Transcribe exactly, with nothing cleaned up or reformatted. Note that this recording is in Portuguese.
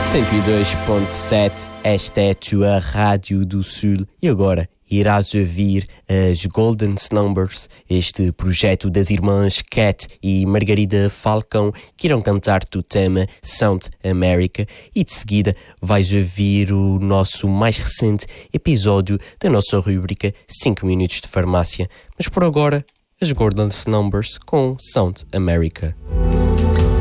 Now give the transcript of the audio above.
cento e dois ponto sete, esta é a tua Rádio do Sul e agora irás ouvir as Golden Numbers, este projeto das irmãs Cat e Margarida Falcão, que irão cantar-te o tema Sound America, e de seguida vais ouvir o nosso mais recente episódio da nossa rubrica cinco minutos de farmácia. Mas por agora, as Golden Numbers com Sound America.